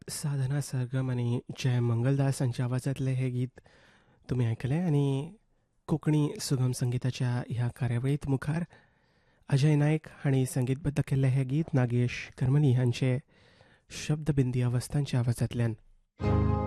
साधना सरगम आणि जय मंगलदास यांच्या आवाजातले हे गीत तुम्ही ऐकले. आणि कोकणी सुगम संगीताच्या ह्या कार्यावळीत मुखार अजय नाईक हांणी संगीतबद्ध केल्लें हें गीत नागेश करमली हांचे शब्दबिंदी अवस्थांच्या आवाजांतल्यान.